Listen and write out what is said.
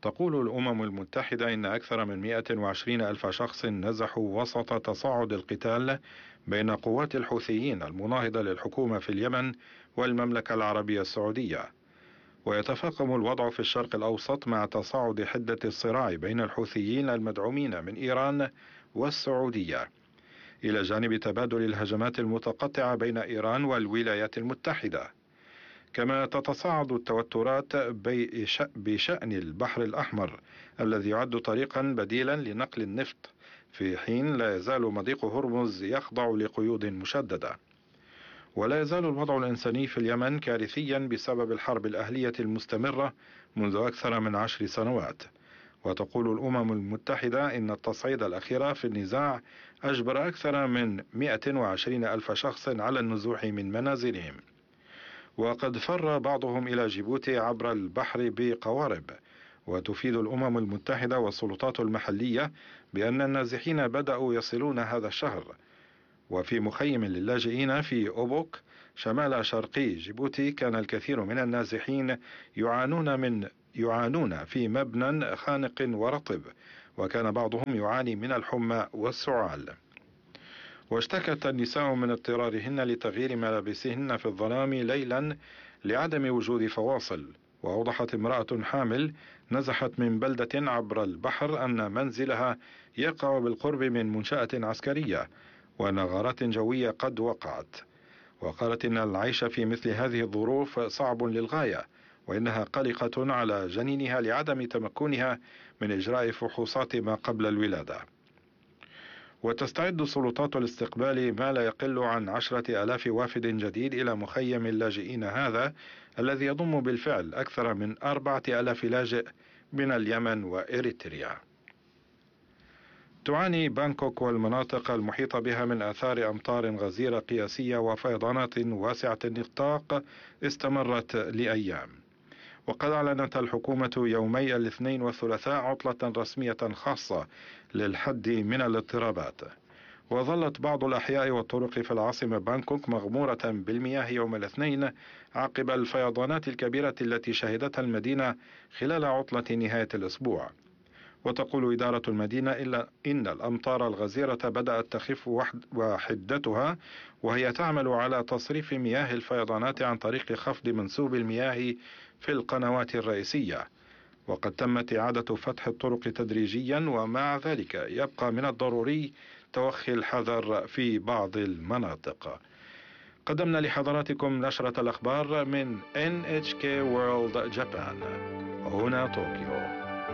تقول الأمم المتحدة إن أكثر من 120 ألف شخص نزحوا وسط تصاعد القتال بين قوات الحوثيين المناهضة للحكومة في اليمن والمملكة العربية السعودية. ويتفاقم الوضع في الشرق الأوسط مع تصاعد حدة الصراع بين الحوثيين المدعومين من إيران والسعودية، إلى جانب تبادل الهجمات المتقطعة بين إيران والولايات المتحدة. كما تتصاعد التوترات بشأن البحر الأحمر الذي يعد طريقا بديلا لنقل النفط، في حين لا يزال مضيق هرمز يخضع لقيود مشددة. ولا يزال الوضع الإنساني في اليمن كارثيا بسبب الحرب الأهلية المستمرة منذ أكثر من 10 سنوات. وتقول الأمم المتحدة إن التصعيد الأخير في النزاع أجبر أكثر من 120 ألف شخص على النزوح من منازلهم، وقد فر بعضهم إلى جيبوتي عبر البحر بقوارب. وتفيد الأمم المتحدة والسلطات المحلية بأن النازحين بدأوا يصلون هذا الشهر. وفي مخيم للاجئين في أوبوك شمال شرقي جيبوتي كان الكثير من النازحين يعانون في مبنى خانق ورطب، وكان بعضهم يعاني من الحمى والسعال. واشتكت النساء من اضطرارهن لتغيير ملابسهن في الظلام ليلا لعدم وجود فواصل. وأوضحت امرأة حامل نزحت من بلدة عبر البحر أن منزلها يقع بالقرب من منشأة عسكرية، وأن غارات جوية قد وقعت. وقالت إن العيش في مثل هذه الظروف صعب للغاية، وإنها قلقة على جنينها لعدم تمكنها من إجراء فحوصات ما قبل الولادة. وتستعد السلطات لاستقبال ما لا يقل عن 10,000 وافد جديد إلى مخيم اللاجئين هذا، الذي يضم بالفعل أكثر من 4,000 لاجئ من اليمن وإريتريا. تعاني بانكوك والمناطق المحيطة بها من آثار أمطار غزيرة قياسية وفيضانات واسعة النطاق استمرت لأيام. وقد أعلنت الحكومة يومي الاثنين والثلاثاء عطلة رسمية خاصة للحد من الاضطرابات. وظلت بعض الأحياء والطرق في العاصمة بانكوك مغمورة بالمياه يوم الاثنين عقب الفيضانات الكبيرة التي شهدتها المدينة خلال عطلة نهاية الأسبوع. وتقول إدارة المدينة إن الأمطار الغزيرة بدأت تخف وحدتها، وهي تعمل على تصريف مياه الفيضانات عن طريق خفض منسوب المياه في القنوات الرئيسية. وقد تمت إعادة فتح الطرق تدريجيا، ومع ذلك يبقى من الضروري توخي الحذر في بعض المناطق. قدمنا لحضراتكم نشرة الأخبار من NHK World Japan، هنا طوكيو.